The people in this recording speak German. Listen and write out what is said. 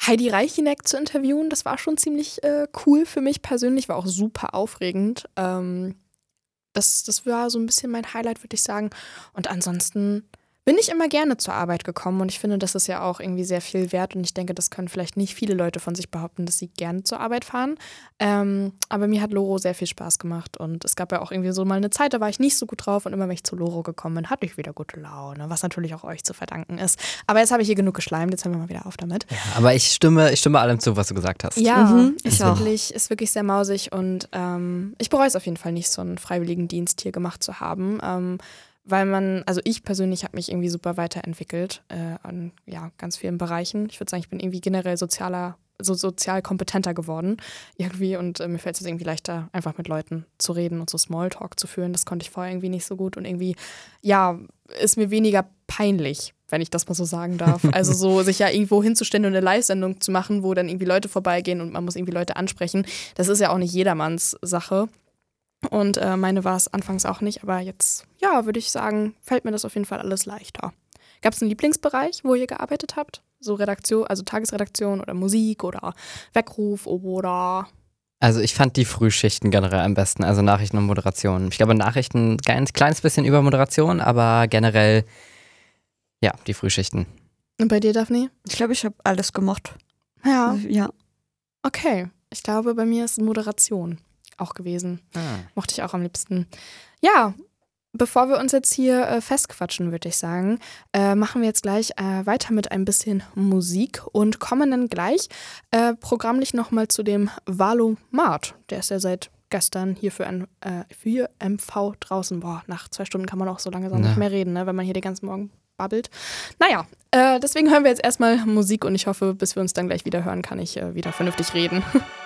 Heidi Reicheneck zu interviewen. Das war schon ziemlich cool für mich persönlich, war auch super aufregend. Das war so ein bisschen mein Highlight, würde ich sagen. Und ansonsten bin ich immer gerne zur Arbeit gekommen und ich finde, das ist ja auch irgendwie sehr viel wert und ich denke, das können vielleicht nicht viele Leute von sich behaupten, dass sie gerne zur Arbeit fahren. Aber mir hat Loro sehr viel Spaß gemacht und es gab ja auch irgendwie so mal eine Zeit, da war ich nicht so gut drauf und immer, wenn ich zu Loro gekommen bin, hatte ich wieder gute Laune, was natürlich auch euch zu verdanken ist. Aber jetzt habe ich hier genug geschleimt, jetzt hören wir mal wieder auf damit. Ja, aber ich stimme allem zu, was du gesagt hast. Ja, ich auch. ist wirklich sehr mausig und ich bereue es auf jeden Fall nicht, so einen Freiwilligendienst hier gemacht zu haben. Weil ich persönlich habe mich irgendwie super weiterentwickelt an ganz vielen Bereichen. Ich würde sagen, ich bin irgendwie generell sozial kompetenter geworden irgendwie und mir fällt es jetzt irgendwie leichter, einfach mit Leuten zu reden und so Smalltalk zu führen. Das konnte ich vorher irgendwie nicht so gut und irgendwie, ist mir weniger peinlich, wenn ich das mal so sagen darf. Also so sich ja irgendwo hinzustellen und eine Live-Sendung zu machen, wo dann irgendwie Leute vorbeigehen und man muss irgendwie Leute ansprechen. Das ist ja auch nicht jedermanns Sache. Und meine war es anfangs auch nicht, aber jetzt, würde ich sagen, fällt mir das auf jeden Fall alles leichter. Gab es einen Lieblingsbereich, wo ihr gearbeitet habt? So Redaktion, also Tagesredaktion oder Musik oder Weckruf oder... Also ich fand die Frühschichten generell am besten, also Nachrichten und Moderation. Ich glaube, Nachrichten ein kleines bisschen über Moderation, aber generell, die Frühschichten. Und bei dir, Daphne? Ich glaube, ich habe alles gemocht. Ja. Ja. Okay, ich glaube, bei mir ist Moderation auch gewesen. Mochte ich auch am liebsten. Ja, bevor wir uns jetzt hier festquatschen, würde ich sagen, machen wir jetzt gleich weiter mit ein bisschen Musik und kommen dann gleich programmlich nochmal zu dem Valomat. Der ist ja seit gestern hier für MV draußen. Boah, nach 2 Stunden kann man auch so langsam nicht mehr reden, ne, wenn man hier den ganzen Morgen babbelt. Naja, deswegen hören wir jetzt erstmal Musik und ich hoffe, bis wir uns dann gleich wieder hören, kann ich wieder vernünftig reden.